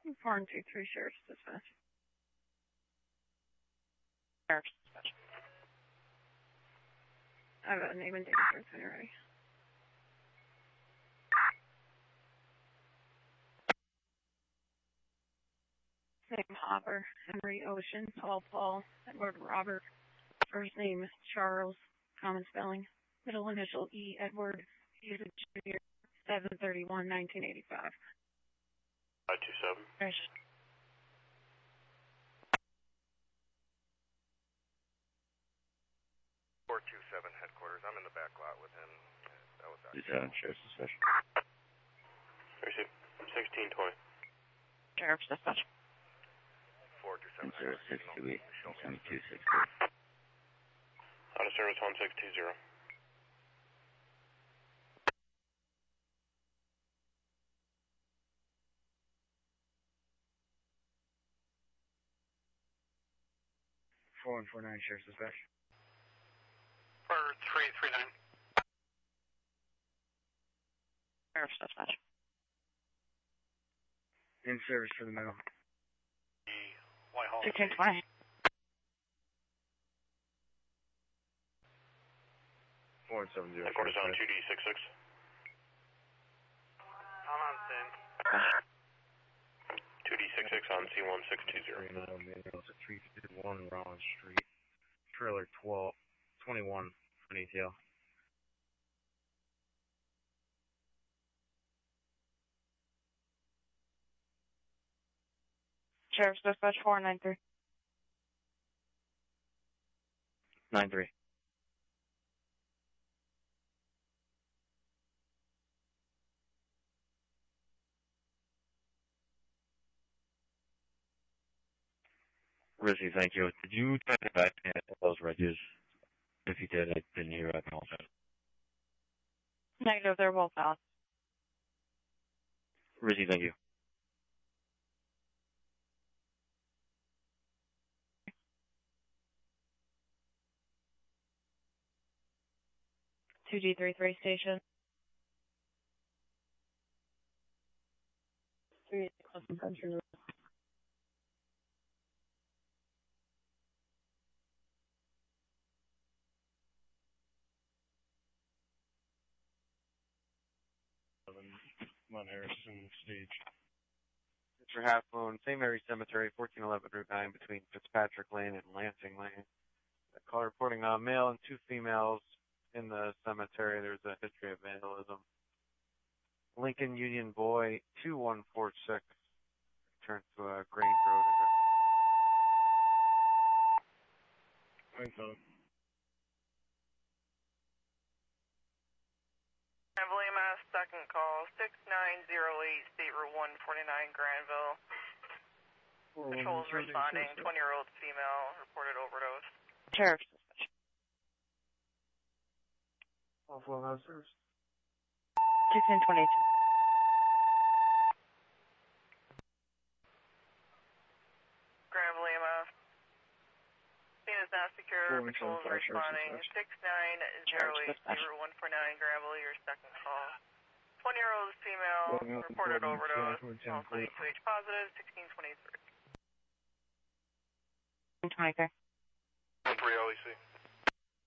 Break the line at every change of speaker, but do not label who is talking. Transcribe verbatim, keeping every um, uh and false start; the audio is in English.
four and two three Sheriff's Dispatch.
Sheriff's Dispatch.
I have a name and date of birth when you're ready. Name Hopper, Henry Ocean, Paul Paul, Edward Robert, first name Charles, common spelling, middle initial E, Edward, he's a junior, seven thirty-one nineteen eighty-five.
five two seven.
There's
four two seven headquarters. I'm in the back lot with him. That was that.
Is that Sheriff's Dispatch?
Receive. sixteen twenty.
Sheriff's Dispatch.
four two seven.
zero six two eight, seven two six three.
Out of service one six two zero.
four one four nine Sheriff's Dispatch.
four three three nine.
Sheriff's Dispatch.
In service for the middle.
Whitehall.
sixteen twenty.
four seven zero.
Headquarters on two D six six. I'm on Sim. two D six six on C one six two zero.
three fifty-one Rollins Street. Trailer twelve twenty-one for detail.
Sheriff's Dispatch four nine three.
nine three. Rizzy, thank you. Did you try to back those wedges? If you did, I didn't hear it. I apologize.
Negative, they're both out.
Rizzy, thank you.
two G three three station. three Custom Country Road.
Mount Harrison Stage.
Mister Half Moon, Saint Mary's Cemetery, fourteen eleven Route nine, between Fitzpatrick Lane and Lansing Lane. A call reporting a male and two females in the cemetery. There's a history of vandalism. Lincoln Union Boy, two one four six, returned to a Grange Road address.
Thanks, Tom.
Emblema, second call, six nine zero eight, State Route one forty-nine, Granville. Patrol's responding, twenty-year-old female, reported overdose.
Sheriff's Dispatch.
Buffalo House service.
sixteen twenty-two.
Granville, Lima. Scene is not secure. Patrol's responding, six nine zero eight, State Route one forty-nine, Granville, your second call. twenty-year-old female, reported overdose, also E two H positive, sixteen twenty-three.
twenty-three.
one three L E C.